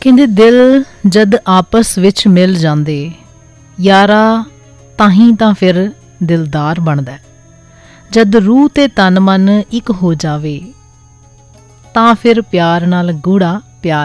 ਕਹਿੰਦੇ ਦਿਲ ਜਦ ਆਪਸ ਵਿੱਚ ਮਿਲ ਜਾਂਦੇ ਯਾਰਾ ਤਾਂ ਹੀ ਤਾਂ ਫਿਰ ਦਿਲਦਾਰ ਬਣਦਾ। ਜਦ ਰੂਹ ਤੇ ਤਨ ਮਨ ਇੱਕ ਹੋ ਜਾਵੇ ਤਾਂ ਫਿਰ ਪਿਆਰ ਨਾਲ ਗੂੜਾ